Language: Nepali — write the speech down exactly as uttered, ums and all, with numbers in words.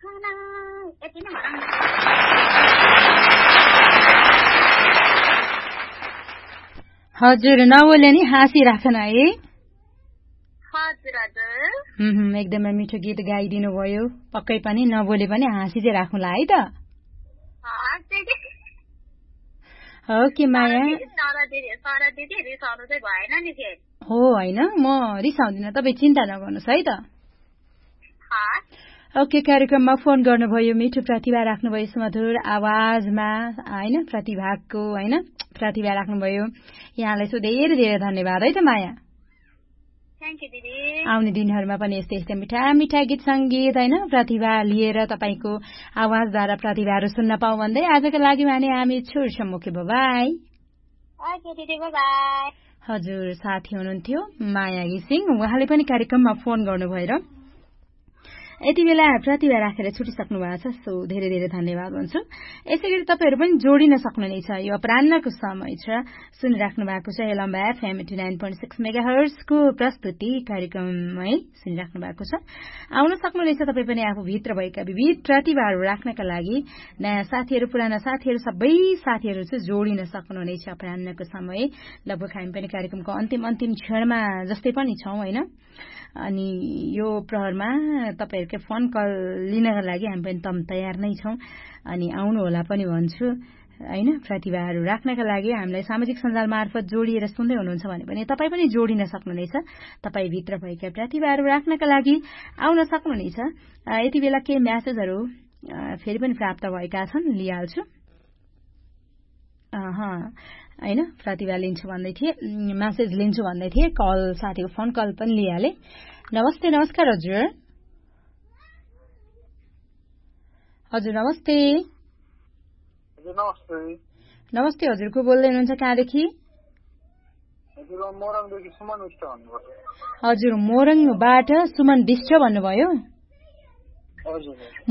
यति नै भनौँ न। हजुर नबोले नि हाँसिराखन है। हजुर हजुर एकदमै मिठो गीत गाइदिनु भयो। पक्कै पनि नबोले पनि हाँसी चाहिँ राख्नुला है त। हो कि माया हो होइन म रिसाउँदिन, तपाईँ चिन्ता नगर्नुहोस् है त। ओके कार्यक्रममा फोन गर्नुभयो, मिठो प्रतिभा राख्नुभयो, सुमधुर आवाजमा होइन प्रतिभाको होइन प्रतिभा राख्नुभयो। यहाँलाई सो धेरै धेरै धन्यवाद है त माया। आउने दिनहरूमा पनि यस्तै यस्तै मिठा मिठा गीत सङ्गीत होइन प्रतिभा लिएर तपाईँको आवाजद्वारा प्रतिभाहरू सुन्न पाऊँ भन्दै आजको लागि भने हामी छोड्छौँ। Okay by. हजुर साथी हुनुहुन्थ्यो माया घिसिङ, उहाँले पनि कार्यक्रममा फोन गर्नुभयो र यति बेला प्रतिभा राखेर छुटिसक्नु भएको छ। सो धेरै धेरै धन्यवाद भन्छु। यसै गरी तपाईँहरू पनि जोडिन सक्नुहुनेछ। यो अपराह्नको समय छ, सुनिराख्नु भएको छ एलम्बा FM eighty nine point six mega हर्जको प्रस्तुति कार्यक्रममै सुनिराख्नु भएको छ। आउन सक्नुहुनेछ तपाईँ पनि आफूभित्र भएका विविध प्रतिभाहरू राख्नका लागि। नयाँ साथीहरू पुराना साथीहरू सबै साथीहरू चाहिँ जोडिन सक्नुहुनेछ अपराह्नको समय। लगभग हामी पनि कार्यक्रमको अन्तिम अन्तिम क्षणमा जस्तै पनि छौँ होइन। अनि यो प्रहरमा तपाईँहरूकै फोन कल लिनका लागि हामी पनि तम तयार नै छौँ। अनि आउनुहोला पनि भन्छु होइन। प्रतिभाहरू राख्नका लागि हामीलाई सामाजिक सञ्जाल मार्फत जोडिएर सुन्दै हुनुहुन्छ भने पनि तपाईँ पनि जोडिन सक्नुहुनेछ। तपाईँभित्र भएका प्रतिभाहरू राख्नका लागि आउन सक्नुहुनेछ। यति बेला केही म्यासेजहरू फेरि पनि प्राप्त भएका छन्, लिइहाल्छु। होइन प्रतिभा लिन्छु भन्दै थिए, म्यासेज लिन्छु भन्दै थिए, कल साथीको फोन कल पनि लिइहालेँ। नमस्ते नमस्कार हजुर। हजुर नमस्ते। नमस्ते हजुर को बोल्दै हुनुहुन्छ कहाँदेखि? हजुर मोरङबाट सुमन विष्ट भन्नुभयो।